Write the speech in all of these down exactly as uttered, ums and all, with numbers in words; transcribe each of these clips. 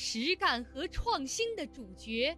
实干和创新的主角。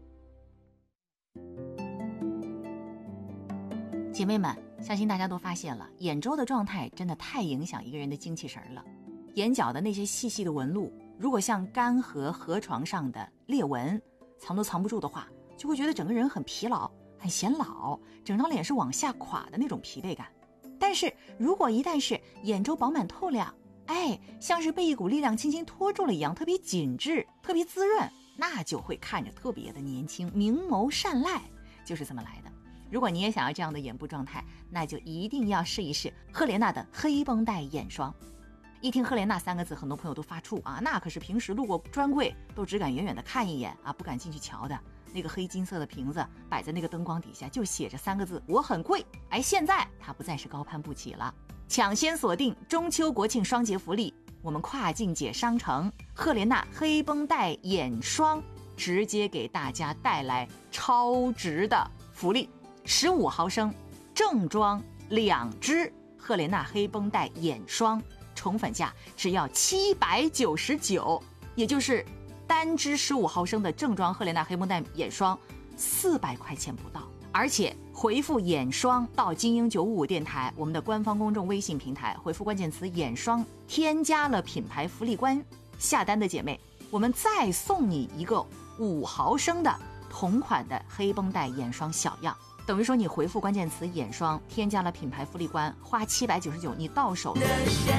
姐妹们，相信大家都发现了，眼周的状态真的太影响一个人的精气神了。眼角的那些细细的纹路，如果像干涸河床上的裂纹，藏都藏不住的话，就会觉得整个人很疲劳，很显老，整张脸是往下垮的那种疲惫感。但是如果一旦是眼周饱满透亮，哎，像是被一股力量轻轻拖住了一样，特别紧致，特别滋润，那就会看着特别的年轻，明眸善睐，就是这么来的。如果你也想要这样的眼部状态，那就一定要试一试赫莲娜的黑绷带眼霜。一听赫莲娜三个字，很多朋友都发怵啊，那可是平时路过专柜都只敢远远的看一眼啊，不敢进去瞧的。那个黑金色的瓶子摆在那个灯光底下，就写着三个字，我很贵。哎，现在它不再是高攀不起了，抢先锁定中秋国庆双节福利，我们跨境姐商城赫莲娜黑绷带眼霜直接给大家带来超值的福利，十五毫升正装两支赫莲娜黑绷带眼霜，宠粉价只要七百九十九，也就是单支十五毫升的正装赫莲娜黑绷带眼霜四百块钱不到。而且回复眼霜到精英九五五电台我们的官方公众微信平台，回复关键词眼霜，添加了品牌福利关，下单的姐妹我们再送你一个五毫升的同款的黑绷带眼霜小样，等于说你回复关键词眼霜，添加了品牌福利关，花七百九十九，你到手